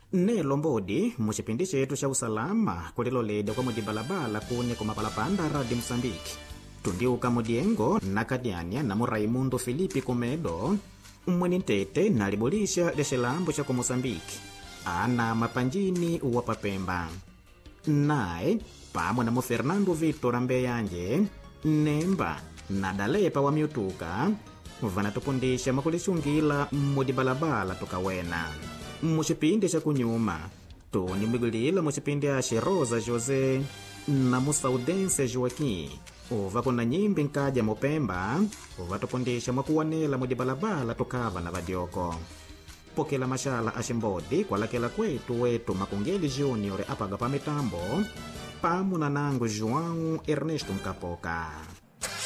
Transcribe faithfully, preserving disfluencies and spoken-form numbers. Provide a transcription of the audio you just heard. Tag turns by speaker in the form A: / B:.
A: Nelo mbodi muchipindi chetu cha usalama kulilolede kwa mudibalabala kune kumapalapanda radi Msambiki. Tundiuka mudiengo na kadianya na Raimundo Filipi Kumedo mwini ntete na libolisha leshelambo cha Mosambiki ana mapanjini wa Papemba. Nae pamwe na mo Fernando Victor Ambeyanje nemba na dalepa wa miutuka vanatupundisha makulishungila mudibalabala tukawena. Muchipindi cha kunyuma tuni mwigulila muchipindi ashe Rosa Jose na Musaudense Joaquim uva kuna nyimbi nkaja Mopemba uva tupundisha mwakuwanela mudibalabala tukava na vadioko. Pokela mashala ashimbodi kwa lakela kwetu wetu Makungeli Junior apaga pa mitambo pamu na nangu João Ernesto Mkapoka.